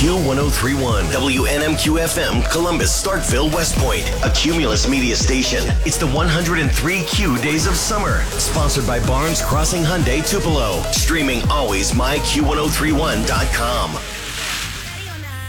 Q1031, WNMQ FM, Columbus, Starkville, West Point, a Cumulus media station. It's the 103 Q Days of Summer, sponsored by Barnes Crossing Hyundai Tupelo. Streaming always myQ1031.com.